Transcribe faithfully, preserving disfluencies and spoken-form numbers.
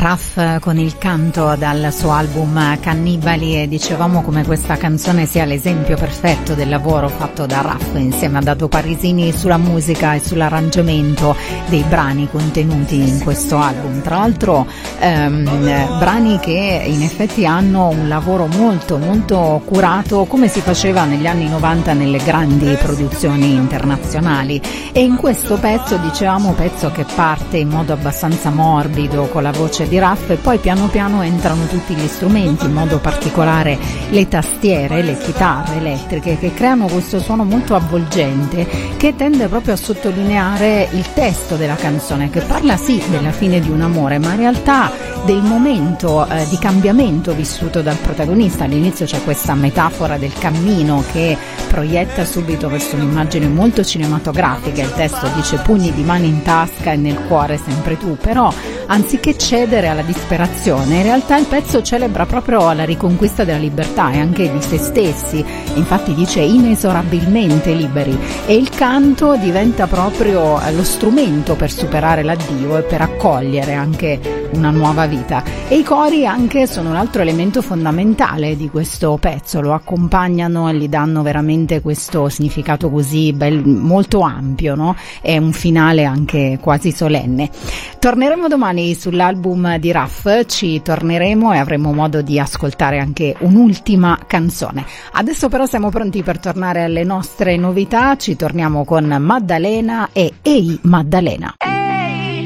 Raff con il canto dal suo album Cannibali, e dicevamo come questa canzone sia l'esempio perfetto del lavoro fatto da Raff insieme a Dato Parisini sulla musica e sull'arrangiamento dei brani contenuti in questo album. Tra l'altro ehm, brani che in effetti hanno un lavoro molto molto curato, come si faceva negli anni novanta nelle grandi produzioni internazionali, e in questo pezzo, dicevamo, pezzo che parte in modo abbastanza morbido con la voce di Raff e poi piano piano entrano tutti gli strumenti, in modo particolare le tastiere, le chitarre elettriche, che creano questo suono molto avvolgente che tende proprio a sottolineare il testo della canzone, che parla sì della fine di un amore, ma in realtà del momento eh, di cambiamento vissuto dal protagonista. All'inizio c'è questa metafora del cammino che proietta subito verso un'immagine molto cinematografica. Il testo dice: pugni di mani in tasca e nel cuore sempre tu. Però anziché cedere alla disperazione, in realtà il pezzo celebra proprio la riconquista della libertà e anche di se stessi. Infatti dice inesorabilmente liberi, e il canto diventa proprio lo strumento per superare l'addio e per accogliere anche una nuova vita. E i cori anche sono un altro elemento fondamentale di questo pezzo, lo accompagnano e gli danno veramente questo significato così bel, molto ampio, no? È un finale anche quasi solenne. Torneremo domani sull'album di Raff, ci torneremo e avremo modo di ascoltare anche un'ultima canzone. Adesso però siamo pronti per tornare alle nostre novità, ci torniamo con Maddalena e Ehi Maddalena.